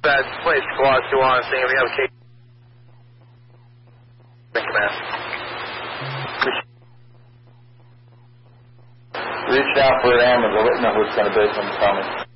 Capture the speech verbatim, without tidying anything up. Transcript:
dispatch, place squad two on scene. We have a case. Command. Reach out for an ambulance. I wouldn't know who it's going to be when it's coming.